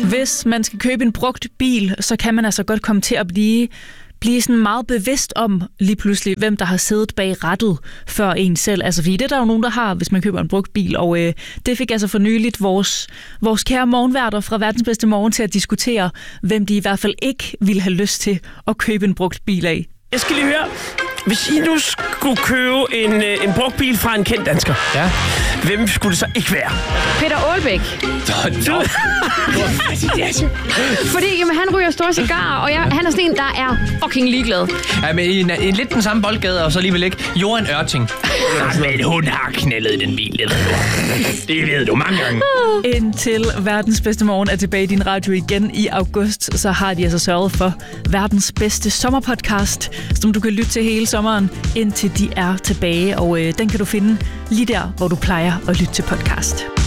Hvis man skal købe en brugt bil, så kan man altså godt komme til at blive sådan meget bevidst om lige pludselig, hvem der har siddet bag rattet før en selv. Altså fordi det er der jo nogen, der har, hvis man køber en brugt bil. Og det fik altså for nyligt vores kære morgenværter fra Verdens Bedste Morgen til at diskutere, hvem de i hvert fald ikke ville have lyst til at købe en brugt bil af. Jeg skal lige høre, hvis I nu skulle købe en brugt bil fra en kendt dansker, hvem skulle det så ikke være? Peter Aalbæk. Fordi jamen, han ryger store cigarer, og han er sådan en, der er fucking ligeglad. Ja, men i lidt den samme boldgade, og så alligevel ikke Johan Ørting. Men hun har knældet den bil, det ved du mange gange. Indtil Verdens Bedste Morgen er tilbage i din radio igen i august, så har de altså sørget for verdens bedste sommerpodcast, som du kan lytte til hele sommeren, indtil de er tilbage. Og den kan du finde lige der, hvor du plejer at lytte til podcast.